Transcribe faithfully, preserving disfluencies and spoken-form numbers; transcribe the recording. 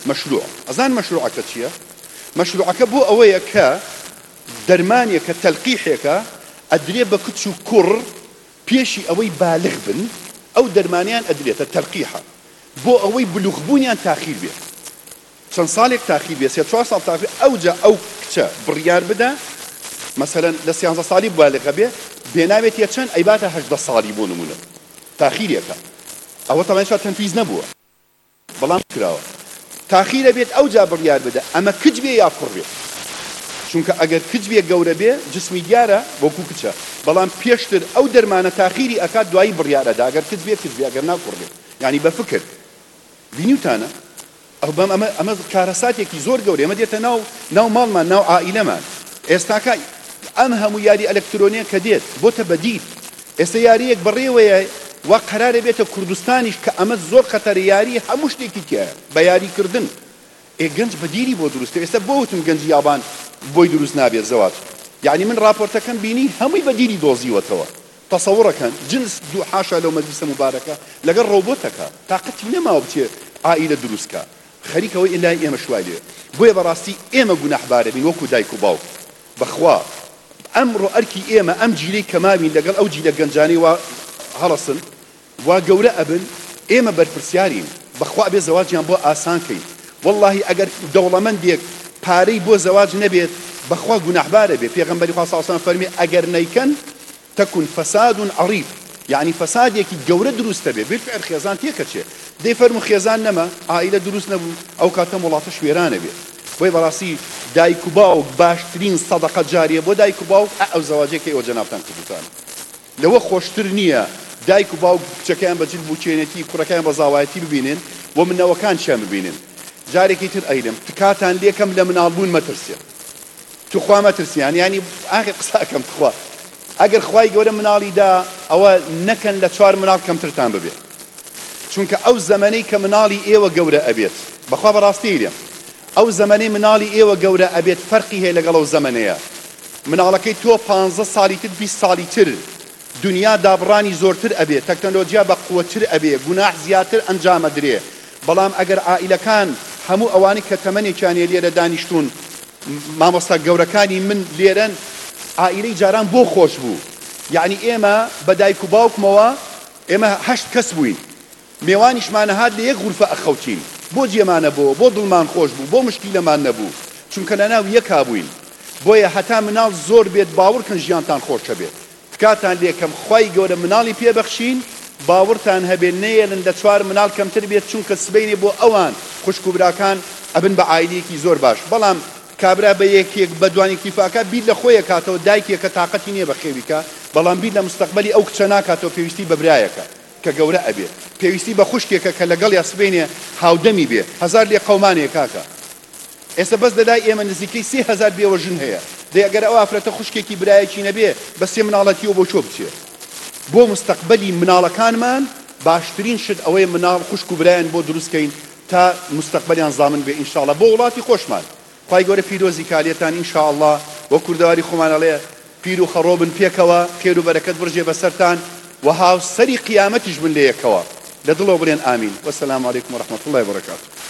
مەشروع ئەزان مەشروعەکە چییە؟ مەشروعەکە بۆ ئەوەیە کە دەرمانێکە تەلقیحێکە ئەدرێ بە کچ و کوڕ پێشی ئەوەی بالغ بن ئەو دەرمانیان ئەدرێتە تەلقیحە بۆ ئەوەی بلوغبوونیان تاخیر بێت چەند ساڵێک تاخیر بێت سێ چوار ساڵ تاخیر ئەوجا ئەو کچە بڕیار بدە مثلا لە سیانزە ساڵی بالغە بێ بێناوێت یە چەند ئەیباتە هەژدە ساڵی بۆ نمونە تاخیرێکە ئەوە تەماشا تەنفیز نەبووە بەڵام کراوە تاخیرە بێت ئەوجا بڕیار بدە ئەمە کچ بێ یا کوڕ بێت چونکە ئەگەر کچ بێ گەورە بێ جسمی دیارە بۆکو کچە بەڵام پێشتر ئەو دەرمانە تاخیری ئەکات دوایی بڕیارەدا ئەگەر کچ بێ کچ بێ ئەگەر نا کوڕ بێت یعنی بە فکر بینیوتانە ئەو بەم ئەمە ئەمە کارەساتێکی زۆر گەورەیە ئەمە دێتە ناو ناو ماڵمان ناو عائیلەمان ئێستاکە ئەم هەموو یاری ئەلکترۆنیە کە دێت بۆتە بەدید ئێستا یاریەک بەڕێوەیە وا قەرارە بێتە کوردستانیش کە ئەمە زۆر خەتەرە یاری هەموو شتێکی تایە بە یاریکردن ئێ گەنج بەدیری بۆ دروستە ئێستا بۆ وتم گەنجی یابان بۆی دروست نابێت زەواج یعنی من راپۆرتەکەم بینی هەمووی بەدیری دۆزیوەتەوە تەسەوڕەکەن جنس دوو حاشا لەو مەجلیسە مبارەکە لەگەڵ ڕۆبۆتەکە تاقەتی نەماوە بچێ عائیلە دروستکە خەریکەوەی ئێلای ئێمە شوای لێ بۆیە بەڕاستی ئێمە گوناحبارە بین وەکو دایک و باوک بەخوا ئەمڕۆ ئەرکی ئێمە ئەم جیلەی کەماوین لەگەڵ ئەو جیلە گەنجانەی وا هەڵەسن وا گەورە ئەبن ئێمە بەرپرسیارین بەخوا بێ زەواجیان بۆ ئاسانکەین واللهی ئەگەر دەوڵەمەندێک پارەی بۆ زەواج نەبێت بەخوا گوناحبارە بێ پێغەمبەری خوا صلی الله علیه و سلم فەرمی ئەگەر نەیکەن تەکون فەساد عەریض یعنی فەسادێکی گەورە دروستە بێ بالفعل خێزان تێکە چێ دەی فەرمو خێزان نەما عائیلە دروست نەبوو ئەو کاتە وڵاتە شوێرانە بێت بۆی بەڕاستی دایک و باوک باشترین سەدەقە جاریە بۆ دایک و باوک ئەو زەواجێکی ئێوە جەنابتان کردوتان لەوە خۆشتر نییە دایک و باوک کچەکەیان بە جل بووچێنێتی کوڕەکەیان بە زاوایەتی ببینن و منەوەکانشیان ببینن جارێکی تر ئەیدەم تکاتان لێکەم لە مناڵبوون مەترسێ توخوا مەترسیان ینی ئاخر قساکەم تخوا ئەگەر خوای گەورە مناڵیدا ئەوە نەکەن لە چوار مناڵ کەمترتان ببێت چونکە ئەو زەمانەی کە مناڵی ئێوە گەورە ئەبێت بەخوا بەڕاستی لێم ئەو زەمانەی مناڵی ئێوە گەورە ئەبێت فەرقی هەیە لەگەڵ ئەو زەمانەیە مناڵەکەی تۆ پانزە ساڵی تر بیست ساڵی تر دنیا دابڕانی زۆرتر ئەبێت تەکنۆلۆجیا بە قووەتر ئەبێ گوناح زیاتر ئەنجامەدرێ بەڵام ئەگەر عائیلەکان هەموو ئەوانەی کە تەمەنێکیانێ لێرە دانیشتون مامۆستا گەورەکانی من لێرەن عائیلەی جاران بۆ خۆش بوو یعنی ئێمە بە دایک و باوکمەوە ئێمە هەشت کەس بووین میێوانیشمانە هات لە یەک غورفە ئەخەوتین بۆ جێمانە بۆ بۆ دڵمان خۆش بوو بۆ مشکیلەمان نەبوو چونکە لەناو یەکا بووین بۆیە هەتا مناڵ زۆر بێت باوەڕکن ژیانتان خۆشە بێت تکاتان لێکەم خوای گەورە مناڵی پێبەخشین باوەڕتان هەبێت نەیەڵن لە چوار مناڵ کەمتر بێت چونکە سبەینێ بۆ ئەوان خوشک و براکان ئەبن بە عائیلەیەکی زۆر باش بەڵام کابرا بە یەکێک بە دوانێکی فاکە بیر لە خۆیە کاتەوە دایکێکە تااقەتی نییە بە خێویکە بەڵام بیر لە مستەقبەلی ئەو کچە ناکاتەوە پێویستی بە برایەکە کە گەورە ئەبێت پێویستی بە خوشکێکە کە لەگەڵ یا سبەینێ هاودەمی بێ هەزار لێ قەومانێ کاکە ئێستا بەس دەدای ئێمە نزیکەی سێ هەزار بێوە ژن هەیە دەی ئەگەر ئەو ئافرەتە خوشکێکی برایەکی نەبێ بە سێ مناڵەتیەوە بۆ چۆ بچێت بۆ مستەقبەلی مناڵەکانمان باشترین شت ئەوەیە مناڵ خوشک و برایان بۆ دروستکەین تا مستەقبەلیان زامن بێ ئینشاءڵڵا بۆ وڵاتی خۆشمان خوای گەورە پیرۆزی کالێتان ئینشاءڵڵا وە کوردەواری خۆمان ئەڵێ پیر و خەڕۆ بن پێکەوە خێر و بەرەکەت بڕژێ بەسەرتان و هاوسەری قیامەتیش بن لە یەکەوە لە دڵەوە بڵێن ئامین وەسەلام عەلەیکوم وەڕەحمەتوڵڵاهی وبەرەکاتوه